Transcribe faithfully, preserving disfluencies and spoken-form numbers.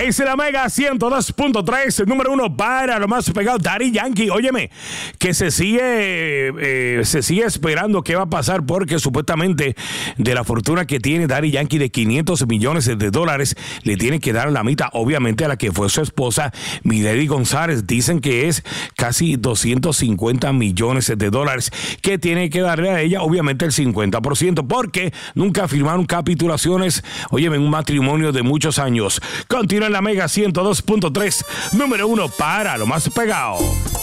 Es la Mega ciento dos punto tres, número uno para lo más pegado, Daddy Yankee. Óyeme, que se sigue eh, se sigue esperando qué va a pasar, porque supuestamente de la fortuna que tiene Daddy Yankee de quinientos millones de dólares, le tiene que dar la mitad, obviamente, a la que fue su esposa, Milady González. Dicen que es casi doscientos cincuenta millones de dólares que tiene que darle a ella, obviamente el cincuenta por ciento, porque nunca firmaron capitulaciones, óyeme, en un matrimonio de muchos años. Continúa en la Mega ciento dos punto tres, número uno para lo más pegado.